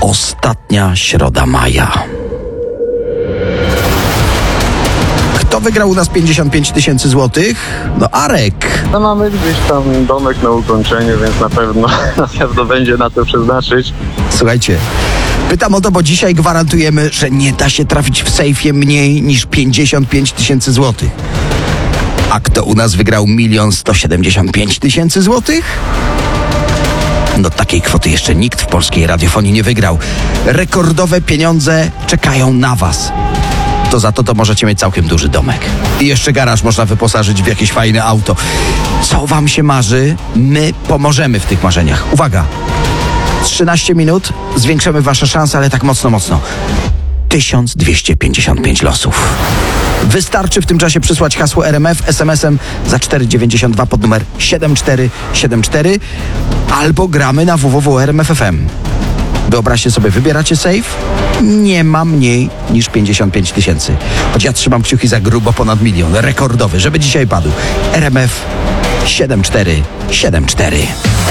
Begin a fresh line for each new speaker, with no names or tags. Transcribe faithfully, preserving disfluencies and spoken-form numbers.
Ostatnia środa maja. Kto wygrał u nas pięćdziesiąt pięć tysięcy złotych? No Arek.
No mamy gdzieś tam domek na ukończeniu, więc na pewno, na pewno będzie na to przeznaczyć.
Słuchajcie, pytam o to, bo dzisiaj gwarantujemy, że nie da się trafić w sejfie mniej niż pięćdziesiąt pięć tysięcy złotych. A kto u nas wygrał milion sto siedemdziesiąt pięć tysięcy złotych? No takiej kwoty jeszcze nikt w polskiej radiofonii nie wygrał. Rekordowe pieniądze czekają na was. To za to to możecie mieć całkiem duży domek. I jeszcze garaż można wyposażyć w jakieś fajne auto. Co wam się marzy? My pomożemy w tych marzeniach. Uwaga! trzynaście minut, zwiększymy wasze szanse, ale tak mocno, mocno. tysiąc dwieście pięćdziesiąt pięć losów. Wystarczy w tym czasie przysłać hasło R M F es em esem za cztery dziewięćdziesiąt dwa pod numer siedem cztery siedem cztery albo gramy na w w w kropka r m f kropka f m. Wyobraźcie sobie, wybieracie safe, nie ma mniej niż pięćdziesiąt pięć tysięcy. Choć ja trzymam kciuki za grubo ponad milion, rekordowy, żeby dzisiaj padł. R M F siedem cztery siedem cztery.